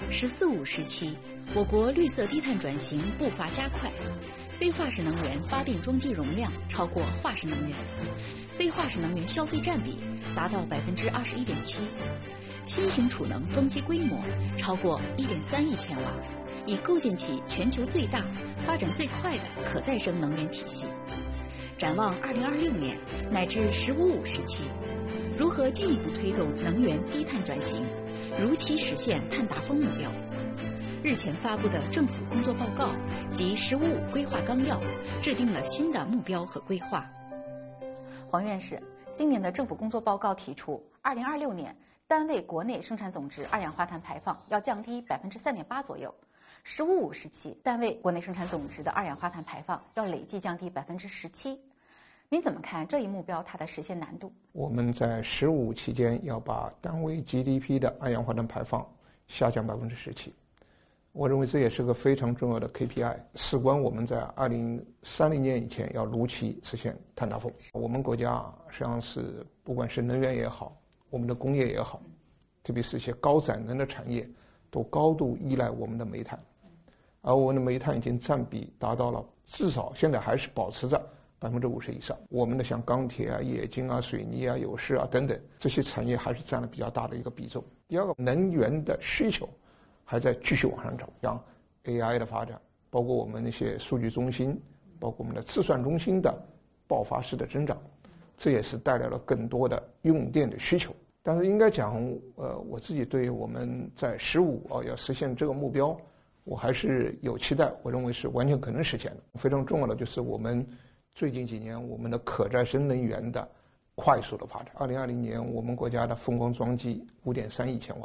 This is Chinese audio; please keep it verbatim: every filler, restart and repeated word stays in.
“十四五”时期，我国绿色低碳转型步伐加快，非化石能源发电装机容量超过化石能源，非化石能源消费占比达到百分之二十一点七，新型储能装机规模超过一点三亿千瓦，已构建起全球最大、发展最快的可再生能源体系。展望二零二六年乃至“十五五”时期，如何进一步推动能源低碳转型，如期实现碳达峰目标？日前发布的政府工作报告及“十五五”规划纲要，制定了新的目标和规划。 黄院士，今年的政府工作报告提出，二零二六年单位国内生产总值二氧化碳排放要降低百分之三点八左右。十五五时期，单位国内生产总值的二氧化碳排放要累计降低百分之十七。您怎么看这一目标它的实现难度？ 我们在十五期间要把单位 G D P 的二氧化碳排放下降百分之十七。我认为这也是个非常重要的 K P I， 事关我们在二零三零年以前要如期实现碳达峰。我们国家实际上是不管是能源也好，我们的工业也好，特别是一些高载能的产业，都高度依赖我们的煤炭，而我们的煤炭已经占比达到了至少现在还是保持着百分之五十以上。我们的像钢铁啊、冶金啊、水泥啊、有饰啊等等这些产业还是占了比较大的一个比重。第二个，能源的需求还在继续往上涨，像 A I 的发展，包括我们那些数据中心，包括我们的自算中心的爆发式的增长，这也是带来了更多的用电的需求。但是应该讲，呃，我自己对我们在十五啊要实现这个目标，我还是有期待，我认为是完全可能实现的。非常重要的就是我们最近几年我们的可再生能源的快速的发展。二零二零年我们国家的风光装机五点三亿千瓦。